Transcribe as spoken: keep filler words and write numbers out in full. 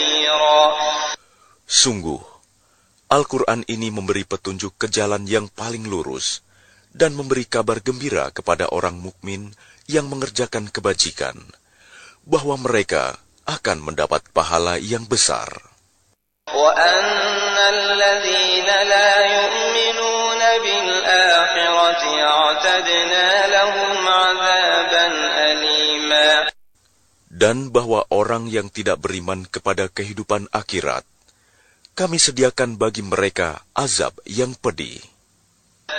Sungguh, Al-Quran ini memberi petunjuk ke jalan yang paling lurus dan memberi kabar gembira kepada orang mukmin yang mengerjakan kebajikan, bahwa mereka akan mendapat pahala yang besar. Dan bahwa orang yang tidak beriman kepada kehidupan akhirat, kami sediakan bagi mereka azab yang pedih.